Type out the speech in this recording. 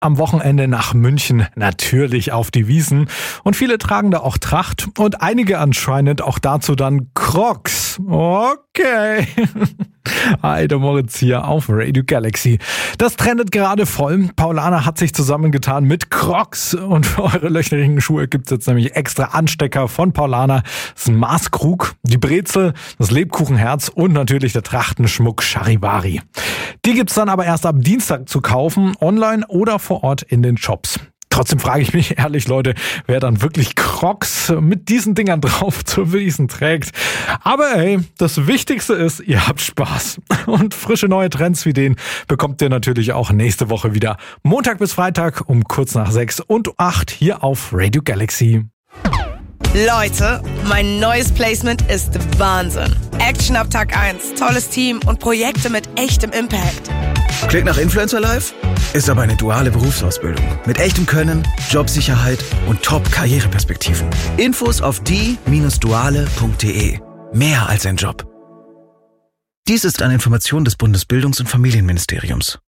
am Wochenende nach München, natürlich auf die Wiesn. Und viele tragen da auch Tracht und einige anscheinend auch dazu dann Crocs. Okay. Hi, der Moritz hier auf Radio Galaxy. Das trendet gerade voll. Paulaner hat sich zusammengetan mit Crocs und für eure löcherigen Schuhe gibt's jetzt nämlich extra Anstecker von Paulaner. Das ist ein Maßkrug, die Brezel, das Lebkuchenherz und natürlich der Trachtenschmuck Charivari. Die gibt's dann aber erst ab Dienstag zu kaufen, online oder vor Ort in den Shops. Trotzdem frage ich mich ehrlich, Leute, wer dann wirklich Crocs mit diesen Dingern drauf zur Wiesn trägt. Aber hey, das Wichtigste ist, ihr habt Spaß. Und frische neue Trends wie den bekommt ihr natürlich auch nächste Woche wieder. Montag bis Freitag um kurz nach 6 und 8 hier auf Radio Galaxy. Leute, mein neues Placement ist Wahnsinn. Action ab Tag 1, tolles Team und Projekte mit echtem Impact. Klingt nach Influencer Life? Ist aber eine duale Berufsausbildung. Mit echtem Können, Jobsicherheit und Top-Karriereperspektiven. Infos auf die-duale.de. Mehr als ein Job. Dies ist eine Information des Bundesbildungs- und Familienministeriums.